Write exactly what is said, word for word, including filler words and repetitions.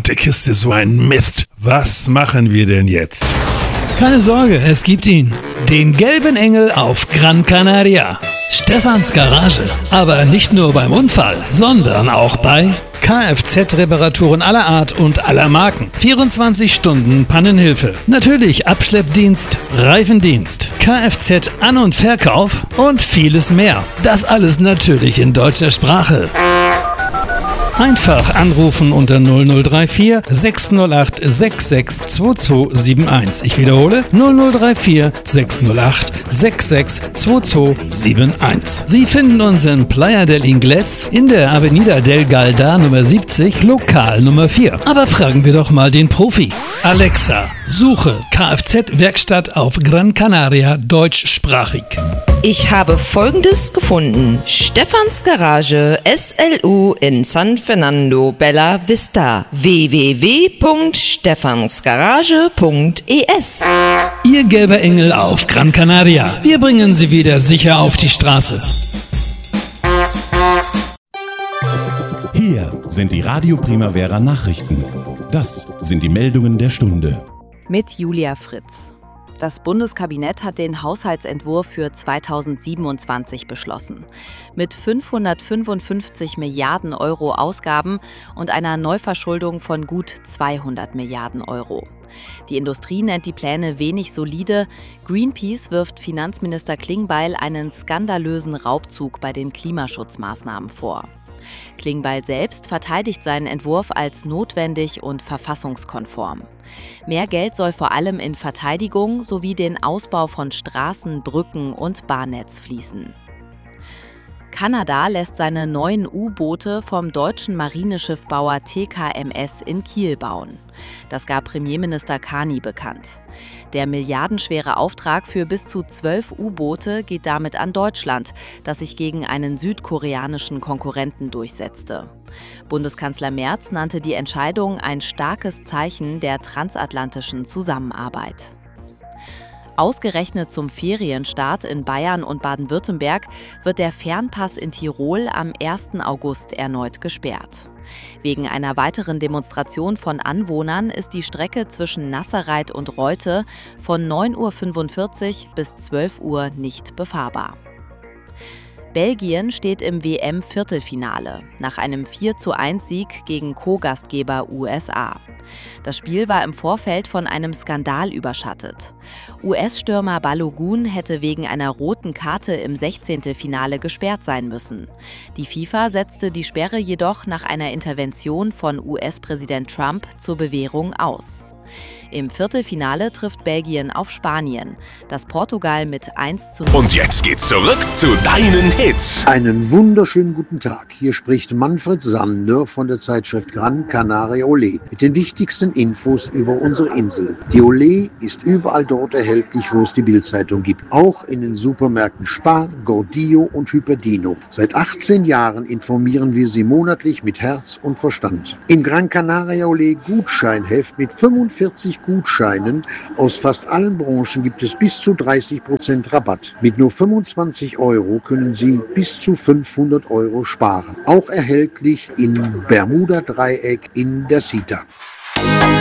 verdammte Kiste, so ein Mist. Was machen wir denn jetzt? Keine Sorge, es gibt ihn. Den gelben Engel auf Gran Canaria. Stefans Garage. Aber nicht nur beim Unfall, sondern auch bei Kfz-Reparaturen aller Art und aller Marken. vierundzwanzig Stunden Pannenhilfe. Natürlich Abschleppdienst, Reifendienst, Kfz-An- und Verkauf und vieles mehr. Das alles natürlich in deutscher Sprache. Einfach anrufen unter null null drei vier sechs null acht sechs sechs zwei zwei sieben eins. Ich wiederhole null null drei vier sechs null acht sechs sechs zwei zwei sieben eins. Sie finden uns in Playa del Ingles in der Avenida del Galda Nummer siebzig, Lokal Nummer vier. Aber fragen wir doch mal den Profi. Alexa, suche Kfz-Werkstatt auf Gran Canaria deutschsprachig. Ich habe Folgendes gefunden. Stefans Garage S L U in San Fernando Bella Vista. w w w punkt stefansgarage punkt e s. Ihr gelber Engel auf Gran Canaria. Wir bringen Sie wieder sicher auf die Straße. Hier sind die Radio Primavera Nachrichten. Das sind die Meldungen der Stunde. Mit Julia Fritz. Das Bundeskabinett hat den Haushaltsentwurf für zweitausendsiebenundzwanzig beschlossen. Mit fünfhundertfünfundfünfzig Milliarden Euro Ausgaben und einer Neuverschuldung von gut zweihundert Milliarden Euro. Die Industrie nennt die Pläne wenig solide. Greenpeace wirft Finanzminister Klingbeil einen skandalösen Raubzug bei den Klimaschutzmaßnahmen vor. Klingbeil selbst verteidigt seinen Entwurf als notwendig und verfassungskonform. Mehr Geld soll vor allem in Verteidigung sowie den Ausbau von Straßen, Brücken und Bahnnetz fließen. Kanada lässt seine neuen U-Boote vom deutschen Marineschiffbauer T K M S in Kiel bauen. Das gab Premierminister Carney bekannt. Der milliardenschwere Auftrag für bis zu zwölf U-Boote geht damit an Deutschland, das sich gegen einen südkoreanischen Konkurrenten durchsetzte. Bundeskanzler Merz nannte die Entscheidung ein starkes Zeichen der transatlantischen Zusammenarbeit. Ausgerechnet zum Ferienstart in Bayern und Baden-Württemberg wird der Fernpass in Tirol am ersten August erneut gesperrt. Wegen einer weiteren Demonstration von Anwohnern ist die Strecke zwischen Nasserreit und Reute von neun Uhr fünfundvierzig bis zwölf Uhr nicht befahrbar. Belgien steht im W M-Viertelfinale nach einem vier zu eins Sieg gegen Co-Gastgeber U S A. Das Spiel war im Vorfeld von einem Skandal überschattet. U S-Stürmer Balogun hätte wegen einer roten Karte im Sechzehntelfinale gesperrt sein müssen. Die FIFA setzte die Sperre jedoch nach einer Intervention von U S-Präsident Trump zur Bewährung aus. Im Viertelfinale trifft Belgien auf Spanien, das Portugal mit eins zu null. Und jetzt geht's zurück zu deinen Hits. Einen wunderschönen guten Tag. Hier spricht Manfred Sander von der Zeitschrift Gran Canaria Olé mit den wichtigsten Infos über unsere Insel. Die Olé ist überall dort erhältlich, wo es die Bildzeitung gibt. Auch in den Supermärkten Spar, Gordillo und Hyperdino. Seit achtzehn Jahren informieren wir Sie monatlich mit Herz und Verstand. Im Gran Canaria Olé Gutscheinheft mit fünfundvierzig Gutscheinen aus fast allen Branchen gibt es bis zu dreißig Prozent Rabatt. Mit nur fünfundzwanzig Euro können Sie bis zu fünfhundert Euro sparen. Auch erhältlich im Bermuda-Dreieck in der Cita.